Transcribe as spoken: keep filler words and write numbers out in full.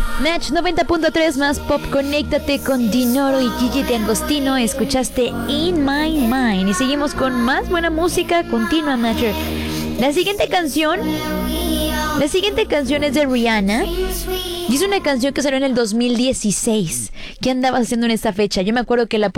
Match noventa punto tres más pop. Conéctate con Dinoro y Gigi D'Agostino. Escuchaste In My Mind. Y seguimos con más buena música. Continua, Matcher. La siguiente canción. La siguiente canción es de Rihanna. Y es una canción que salió en el dos mil dieciséis. ¿Qué andabas haciendo en esta fecha? Yo me acuerdo que la